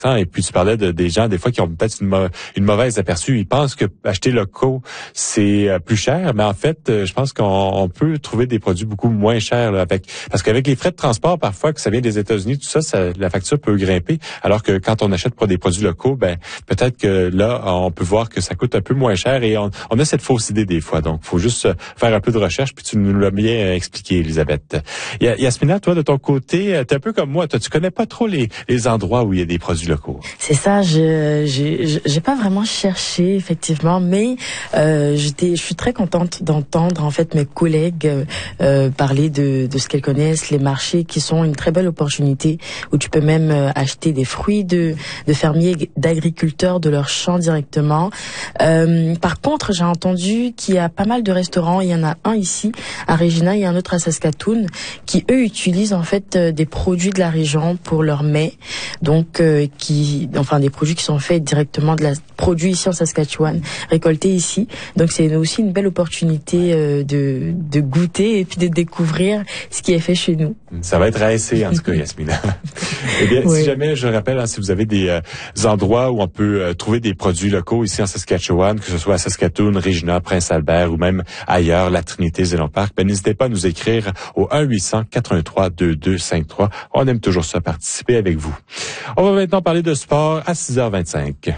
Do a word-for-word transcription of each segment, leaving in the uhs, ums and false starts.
Et puis tu parlais de des gens des fois qui ont peut-être une, mau- une mauvaise aperçue. Ils pensent que acheter locaux c'est euh, plus cher, mais en fait, euh, je pense qu'on on peut trouver des produits beaucoup moins chers là, avec parce qu'avec les frais de transport parfois que ça vient des États-Unis, tout ça, ça, la facture peut grimper. Alors que quand on achète pour des produits locaux, ben peut-être que là on peut voir que ça coûte un peu moins cher et on, on a cette fausse idée des fois. Donc, faut juste euh, faire un peu de recherche. Puis tu nous l'as bien euh, expliqué, Elisabeth. Ya- Yasmina, toi de ton côté, euh, t'es un peu comme moi. Toi, tu connais pas trop les les endroits où il y a des produits locaux. C'est ça, je j'ai j'ai pas vraiment cherché effectivement, mais euh, j'étais je suis très contente d'entendre en fait mes collègues euh, euh, parler de de ce qu'elles connaissent, les marchés qui sont une très belle opportunité où tu peux même euh, acheter des fruits de de fermiers, d'agriculteurs de leurs champs directement. Euh, par contre, j'ai entendu qu'il y a pas mal de restaurants, il y en a un ici à Regina et un autre à Saskatoon qui eux utilisent en fait euh, des produits de la région pour leurs mets. Donc euh, qui enfin des produits qui sont faits directement de la produits ici en Saskatchewan, récoltés ici. Donc c'est aussi une belle opportunité euh, de de goûter et puis de découvrir ce qui est fait chez nous. Ça va être à essayer en tout cas, Yasmina. Eh bien, oui. Si jamais je rappelle, hein, si vous avez des euh, endroits où on peut euh, trouver des produits locaux ici en Saskatchewan, que ce soit à Saskatoon, Regina, Prince-Albert ou même ailleurs, la Trinité, Zélon Park, ben n'hésitez pas à nous écrire au un huit cents quatre un trois deux deux cinq trois. On aime toujours ça, participer avec vous. On va maintenant parler de sport à six heures vingt-cinq.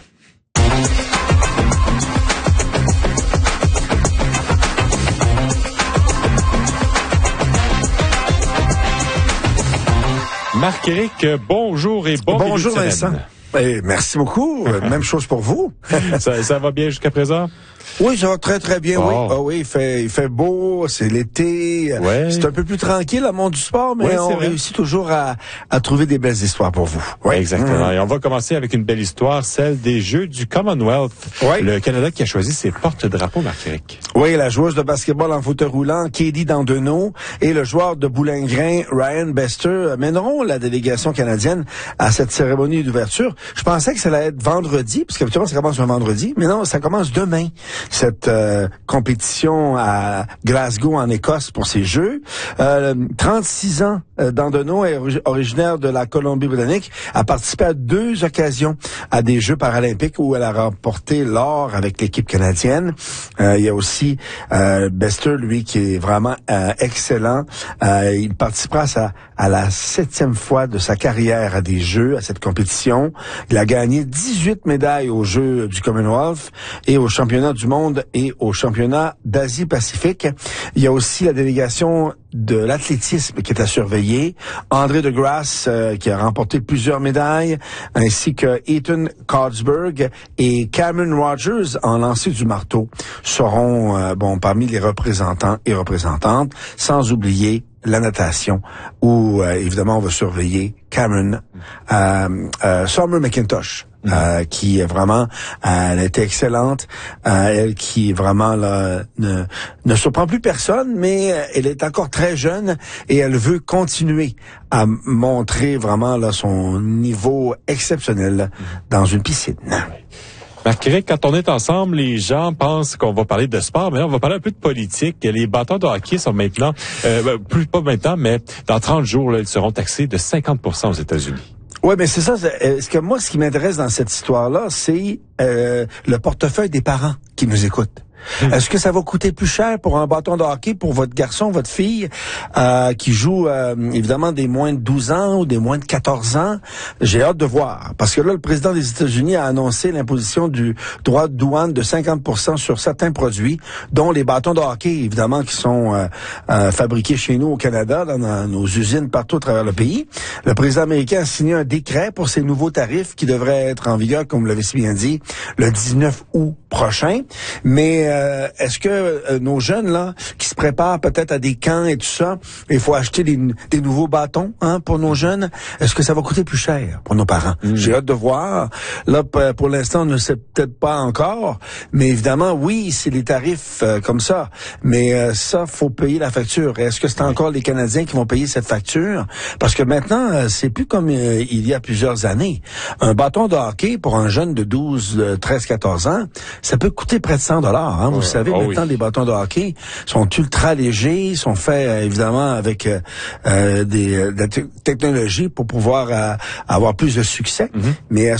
Marc-Éric, bonjour et bon bonjour début de semaine. Vincent. Eh, merci beaucoup. Même chose pour vous. ça, ça va bien jusqu'à présent? Oui, ça va très très bien, oh. oui. Ah oui, il fait il fait beau, c'est l'été. Ouais. C'est un peu plus tranquille le monde du sport, mais ouais, on vrai. réussit toujours à à trouver des belles histoires pour vous. Oui, exactement. Mmh. Et on va commencer avec une belle histoire, celle des Jeux du Commonwealth. Ouais. Le Canada qui a choisi ses porte-drapeaux, Marc-Éric. Oui, la joueuse de basketball en fauteuil roulant, Katie Dandeneau, et le joueur de boulingrin, Ryan Bester, mèneront la délégation canadienne à cette cérémonie d'ouverture. Je pensais que ça allait être vendredi, parce qu'habituellement ça commence un vendredi, mais non, ça commence demain. Cette euh, compétition à Glasgow en Écosse pour ces Jeux. Euh, trente-six ans, euh, Dandeneau est originaire de la Colombie-Britannique, a participé à deux occasions à des Jeux paralympiques où elle a remporté l'or avec l'équipe canadienne. Euh, il y a aussi euh, Bester, lui, qui est vraiment euh, excellent. Euh, il participera à, sa, à la septième fois de sa carrière à des Jeux, à cette compétition. Il a gagné dix-huit médailles aux Jeux du Commonwealth et aux championnats du monde et au championnat d'Asie-Pacifique. Il y a aussi la délégation de l'athlétisme qui est à surveiller. André de Grasse, euh, qui a remporté plusieurs médailles, ainsi que Ethan Kodsberg et Cameron Rogers en lancer du marteau seront euh, bon parmi les représentants et représentantes, sans oublier la natation, où euh, évidemment on va surveiller Cameron euh, euh, Summer McIntosh. Euh, qui est vraiment, euh, elle était excellente, euh, elle qui vraiment là ne, ne surprend plus personne, mais elle est encore très jeune et elle veut continuer à montrer vraiment là son niveau exceptionnel dans une piscine. Marc-Éric, quand on est ensemble, les gens pensent qu'on va parler de sport, mais là, on va parler un peu de politique. Les bâtons de hockey sont maintenant, euh, plus pas maintenant, mais dans trente jours, là, ils seront taxés de cinquante pour cent aux États-Unis. Oui, mais c'est ça. Est-ce que moi, ce qui m'intéresse dans cette histoire-là, c'est euh, le portefeuille des parents qui nous écoutent. Mmh. Est-ce que ça va coûter plus cher pour un bâton de hockey pour votre garçon, votre fille, euh, qui joue euh, évidemment des moins de douze ans ou des moins de quatorze ans? J'ai hâte de voir. Parce que là, le président des États-Unis a annoncé l'imposition du droit de douane de cinquante pour cent sur certains produits, dont les bâtons de hockey, évidemment, qui sont euh, euh, fabriqués chez nous au Canada, dans, dans nos usines partout à travers le pays. Le président américain a signé un décret pour ces nouveaux tarifs qui devraient être en vigueur, comme vous l'avez si bien dit, le dix-neuf août prochain. Mais euh, est-ce que euh, nos jeunes là qui se préparent peut-être à des camps et tout ça, il faut acheter des, des nouveaux bâtons hein, pour nos jeunes, est-ce que ça va coûter plus cher pour nos parents? Mmh. J'ai hâte de voir. Là, pour l'instant, on ne sait peut-être pas encore, mais évidemment, oui, c'est les tarifs euh, comme ça. Mais euh, ça, faut payer la facture. Est-ce que c'est encore les Canadiens qui vont payer cette facture? Parce que maintenant, euh, c'est plus comme euh, il y a plusieurs années. Un bâton de hockey pour un jeune de douze, treize, quatorze ans, ça peut coûter près de cent dollars. Hein, vous ouais, savez, oh maintenant, oui. les bâtons de hockey sont ultra légers, sont faits euh, évidemment avec euh, euh, des, de la t- technologie pour pouvoir euh, avoir plus de succès. Mm-hmm. Mais